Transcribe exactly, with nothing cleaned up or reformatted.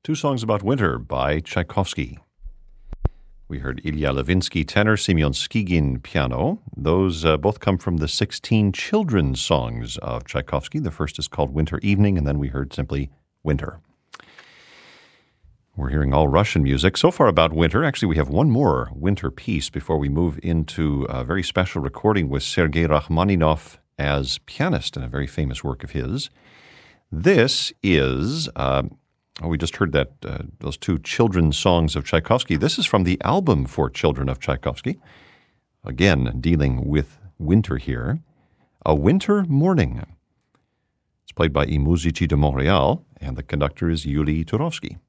Two songs about winter by Tchaikovsky. We heard Ilya Levinsky tenor, Semyon Skigin piano. Those uh, both come from the sixteen children's songs of Tchaikovsky. The first is called Winter Evening, and then we heard simply Winter. We're hearing all Russian music. So far about winter. Actually, we have one more winter piece before we move into a very special recording with Sergei Rachmaninoff as pianist in a very famous work of his. This is... Uh, Oh, we just heard that uh, those two children's songs of Tchaikovsky. This is from the album for children of Tchaikovsky. Again, dealing with winter here. A Winter Morning. It's played by I Musici de Montréal, and the conductor is Yuli Turovsky.